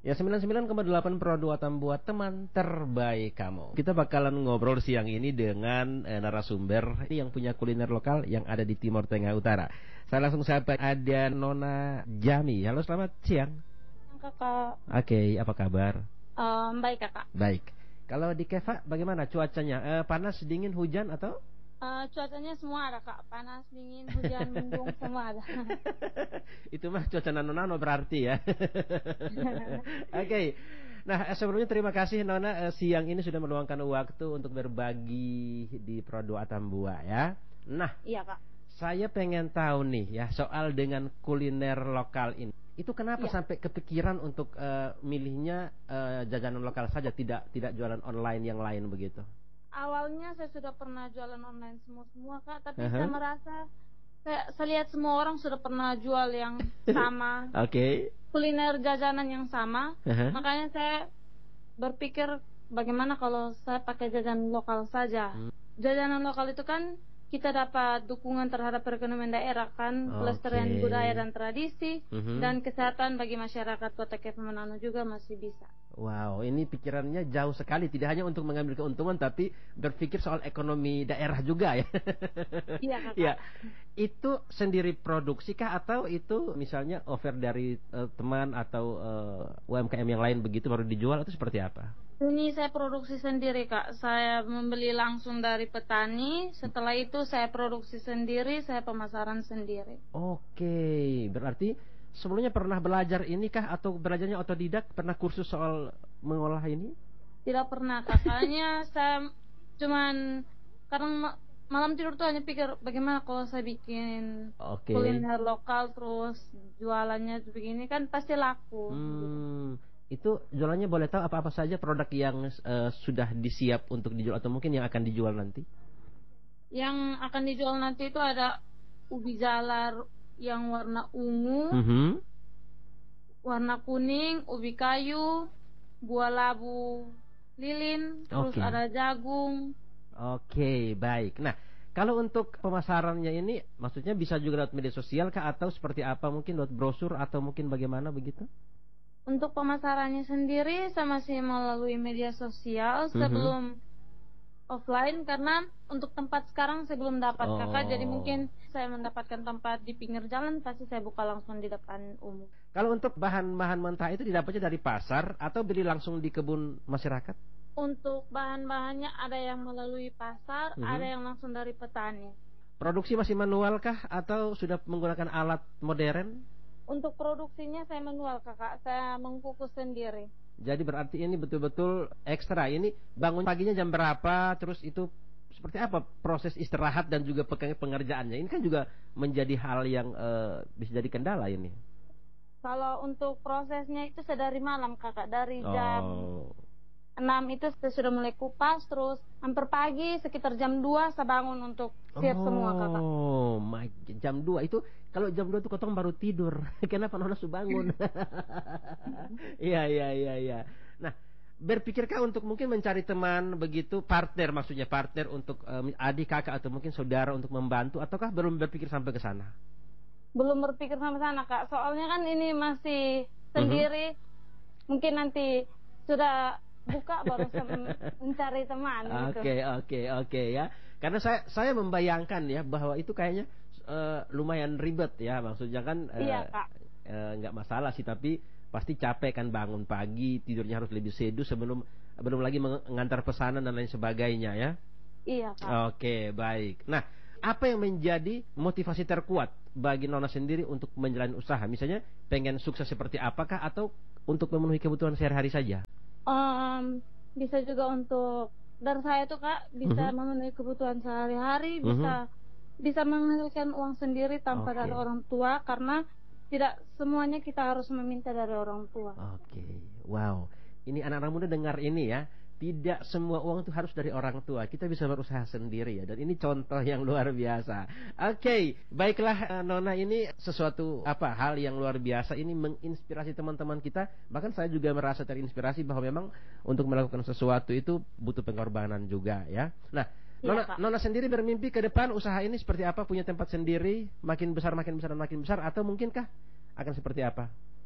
Ya 99,8 Pro 2 buat teman terbaik kamu. Kita bakalan ngobrol siang ini dengan narasumber yang punya kuliner lokal yang ada di Timur Tengah Utara. Saya langsung sapa, ada Nona Jami. Halo, selamat siang. Kakak. Oke, apa kabar? Baik kakak. Baik. Kalau di Keva bagaimana cuacanya? Panas, dingin, hujan atau? Cuacanya semua ada kak, panas, dingin, hujan, mendung, semua ada. Itu mah cuaca nano-nano berarti ya. Oke. Nah, sebelumnya terima kasih Nona siang ini sudah meluangkan waktu untuk berbagi di Pro 2 Atambua ya. Nah, iya kak. Saya pengen tahu nih ya soal dengan kuliner lokal ini. Itu kenapa sampai kepikiran untuk milihnya jajanan lokal saja, tidak jualan online yang lain begitu? Awalnya saya sudah pernah jualan online semua kak, tapi saya merasa saya lihat semua orang sudah pernah jual yang sama. Oke. Kuliner jajanan yang sama. Makanya saya berpikir bagaimana kalau saya pakai jajanan lokal saja. Jajanan lokal itu kan kita dapat dukungan terhadap perekonomian daerah kan, pelestarian budaya dan tradisi, dan kesehatan bagi masyarakat Kota Keva Manado juga masih bisa. Wow, ini pikirannya jauh sekali, tidak hanya untuk mengambil keuntungan tapi berpikir soal ekonomi daerah juga ya. Iya kakak. Ya, itu sendiri produksi kah atau itu misalnya offer dari teman atau UMKM yang lain begitu baru dijual atau seperti apa? Ini saya produksi sendiri kak, saya membeli langsung dari petani, setelah itu saya produksi sendiri, saya pemasaran sendiri. Oke, berarti sebelumnya pernah belajar ini kah atau belajarnya otodidak, pernah kursus soal mengolah ini? Tidak pernah kak, kayaknya saya cuman kadang malam tidur tuh hanya pikir bagaimana kalau saya bikin kuliner lokal terus jualannya begini kan pasti laku. Itu jualannya boleh tahu apa-apa saja produk yang sudah disiap untuk dijual atau mungkin yang akan dijual nanti? Yang akan dijual nanti itu ada ubi jalar yang warna ungu, warna kuning, ubi kayu, buah labu lilin, terus ada jagung. Oke, baik. Nah, kalau untuk pemasarannya ini maksudnya bisa juga lewat media sosial kah atau seperti apa? Mungkin lewat brosur atau mungkin bagaimana begitu? Untuk pemasarannya sendiri saya masih melalui media sosial sebelum offline, karena untuk tempat sekarang saya belum dapat kakak, jadi mungkin saya mendapatkan tempat di pinggir jalan pasti saya buka langsung di depan umum. Kalau untuk bahan-bahan mentah itu didapatnya dari pasar atau beli langsung di kebun masyarakat? Untuk bahan-bahannya ada yang melalui pasar, ada yang langsung dari petani. Produksi masih manual kah atau sudah menggunakan alat modern? Untuk produksinya saya manual kakak, saya mengkukus sendiri. Jadi berarti ini betul-betul ekstra. Ini bangun paginya jam berapa? Terus itu seperti apa proses istirahat dan juga pengerjaannya? Ini kan juga menjadi hal yang bisa jadi kendala ini. Kalau untuk prosesnya itu saya dari malam kakak, dari jam 6 itu saya sudah mulai kupas, terus hampir pagi sekitar jam 2 saya bangun untuk siap semua kakak. Oh, jam 2 itu kalau jam 2 itu kotong baru tidur. Kenapa Nona sudah bangun? Iya. Nah, berpikirkah untuk mungkin mencari teman begitu, partner maksudnya partner untuk adik kakak atau mungkin saudara untuk membantu, ataukah belum berpikir sampai ke sana? Belum berpikir sampai sana kak, soalnya kan ini masih sendiri. Mungkin nanti sudah buka baru mencari teman gitu. Oke ya. Karena saya membayangkan ya bahwa itu kayaknya lumayan ribet ya, maksudnya kan nggak masalah sih, tapi pasti capek kan, bangun pagi, tidurnya harus lebih seduh belum lagi mengantar pesanan dan lain sebagainya ya. Iya Kak. Oke, baik. Nah, apa yang menjadi motivasi terkuat bagi Nona sendiri untuk menjalani usaha? Misalnya pengen sukses seperti apakah atau untuk memenuhi kebutuhan sehari-hari saja? Bisa juga untuk dari saya tuh Kak, bisa memenuhi kebutuhan sehari-hari, bisa menghasilkan uang sendiri tanpa dari orang tua, karena tidak semuanya kita harus meminta dari orang tua. Wow. Ini anak-anak muda dengar ini ya. Tidak semua uang itu harus dari orang tua. Kita bisa berusaha sendiri ya. Dan ini contoh yang luar biasa. Baiklah Nona, ini sesuatu hal yang luar biasa. Ini menginspirasi teman-teman kita. Bahkan saya juga merasa terinspirasi bahwa memang untuk melakukan sesuatu itu butuh pengorbanan juga ya. Nah, Nona sendiri bermimpi ke depan usaha ini seperti apa? Punya tempat sendiri, makin besar, atau mungkinkah akan seperti apa?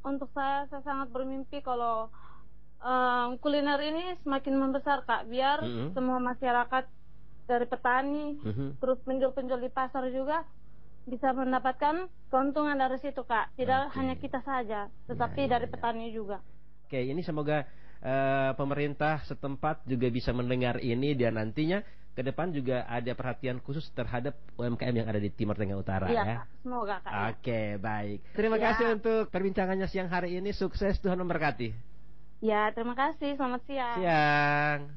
untuk saya sangat bermimpi kalau kuliner ini semakin membesar Kak, biar semua masyarakat dari petani terus penjual-penjual di pasar juga bisa mendapatkan keuntungan dari situ Kak, tidak hanya kita saja tetapi dari petani juga. Oke, ini semoga pemerintah setempat juga bisa mendengar ini dan nantinya ke depan juga ada perhatian khusus terhadap UMKM yang ada di Timur Tengah Utara Iya, ya. Kak. Semoga Kak. Oke, baik. Terima kasih untuk perbincangannya siang hari ini. Sukses, Tuhan memberkati. Ya, terima kasih. Selamat siang. Siang.